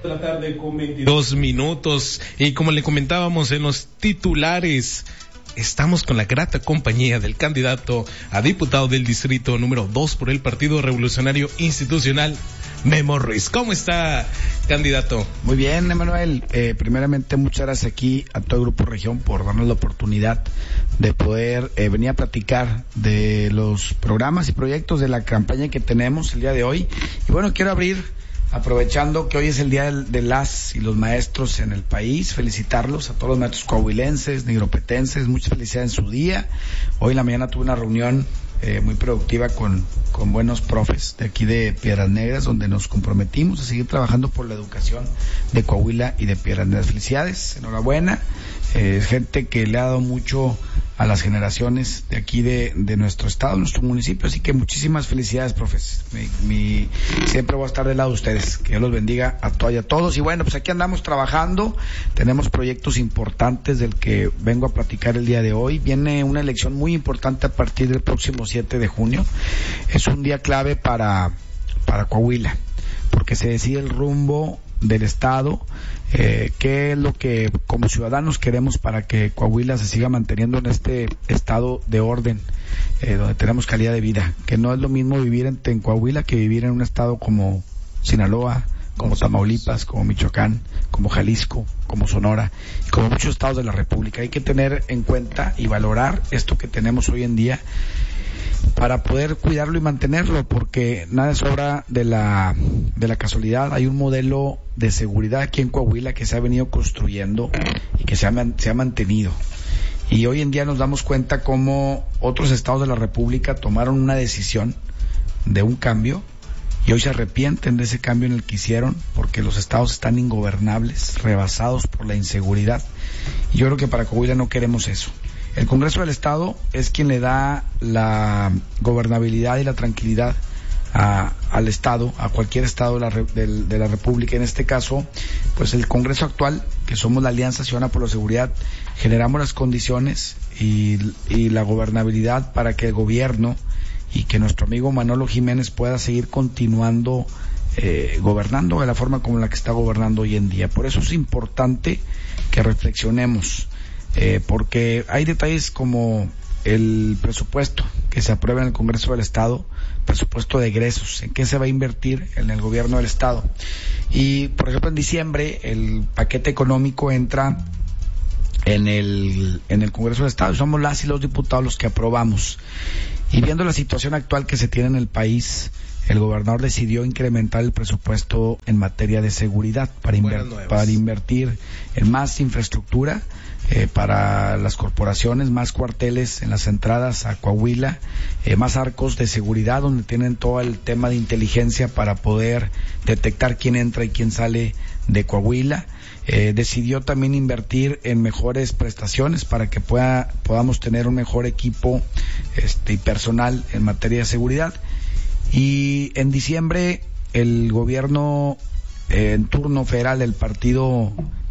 de la tarde con 22 minutos y como le comentábamos en los titulares, estamos con la grata compañía del candidato a diputado del distrito número 2 por el Partido Revolucionario Institucional, Memo Ruiz. ¿Cómo está, candidato? Muy bien, Emanuel. Primeramente, muchas gracias aquí a todo el Grupo Región por darnos la oportunidad de poder venir a platicar de los programas y proyectos de la campaña que tenemos el día de hoy. Y bueno, quiero abrir, aprovechando que hoy es el Día de las y los maestros en el país, felicitarlos a todos los maestros coahuilenses, nigropetenses, muchas felicidades en su día. Hoy en la mañana tuve una reunión muy productiva con buenos profes de aquí de Piedras Negras, donde nos comprometimos a seguir trabajando por la educación de Coahuila y de Piedras Negras. Felicidades, enhorabuena, gente que le ha dado mucho a las generaciones de aquí de nuestro estado, nuestro municipio, así que muchísimas felicidades, profes. Siempre voy a estar del lado de ustedes, que Dios los bendiga a todos y a todos. Y bueno, pues aquí andamos trabajando, tenemos proyectos importantes del que vengo a platicar el día de hoy. Viene una elección muy importante a partir del próximo 7 de junio. Es un día clave para Coahuila, porque se decide el rumbo del estado, qué es lo que como ciudadanos queremos para que Coahuila se siga manteniendo en este estado de orden, donde tenemos calidad de vida, que no es lo mismo vivir en Coahuila que vivir en un estado como Sinaloa, como Tamaulipas, como Michoacán, como Jalisco, como Sonora, y como muchos estados de la República. Hay que tener en cuenta y valorar esto que tenemos hoy en día para poder cuidarlo y mantenerlo, porque nada es obra de la casualidad. Hay un modelo de seguridad aquí en Coahuila que se ha venido construyendo y que se ha mantenido. Y hoy en día nos damos cuenta cómo otros estados de la República tomaron una decisión de un cambio y hoy se arrepienten de ese cambio en el que hicieron, porque los estados están ingobernables, rebasados por la inseguridad. Y yo creo que para Coahuila no queremos eso. El Congreso del Estado es quien le da la gobernabilidad y la tranquilidad al Estado, a cualquier Estado de la República. En este caso, pues el Congreso actual, que somos la Alianza Ciudadana por la Seguridad, generamos las condiciones y la gobernabilidad para que el gobierno y que nuestro amigo Manolo Jiménez pueda seguir continuando gobernando de la forma como la que está gobernando hoy en día. Por eso es importante que reflexionemos. Porque hay detalles como el presupuesto que se aprueba en el Congreso del Estado, presupuesto de egresos, en qué se va a invertir en el gobierno del Estado. Y, por ejemplo, en diciembre el paquete económico entra en el Congreso del Estado y somos las y los diputados los que aprobamos. Y viendo la situación actual que se tiene en el país, el gobernador decidió incrementar el presupuesto en materia de seguridad para invertir en más infraestructura, para las corporaciones, más cuarteles en las entradas a Coahuila, más arcos de seguridad donde tienen todo el tema de inteligencia para poder detectar quién entra y quién sale de Coahuila. Decidió también invertir en mejores prestaciones para que podamos tener un mejor equipo y personal en materia de seguridad. Y en diciembre el gobierno en turno federal del partido